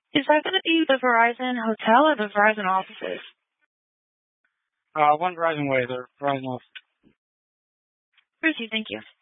Is that going to be the Verizon Hotel or the Verizon offices? One Verizon Way, the Verizon office. Proceed, thank you.